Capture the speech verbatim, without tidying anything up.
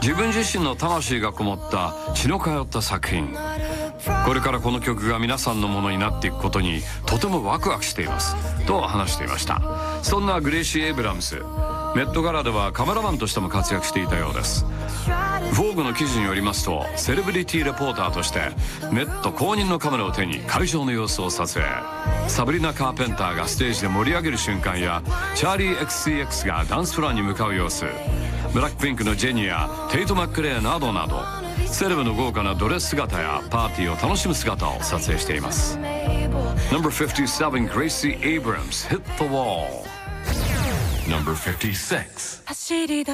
自分自身の魂がこもった血の通った作品。これからこの曲が皆さんのものになっていくことにとてもワクワクしていますと話していました。そんなグレイシー・エイブラムス、メットガラではカメラマンとしても活躍していたようです。フォーグの記事によりますと、セレブリティレポーターとしてメット公認のカメラを手に会場の様子を撮影。サブリナ・カーペンターがステージで盛り上げる瞬間や、チャーリー エックスシーエックス がダンスフロアに向かう様子、ブラックピンクのジェニーやテイト・マックレーなどなど、セレブの豪華なドレス姿やパーティーを楽しむ姿を撮影しています。 ナンバーフィフティーセブン Gracie Abrams Hit the Wall。 ナンバーフィフティーシックス 走り出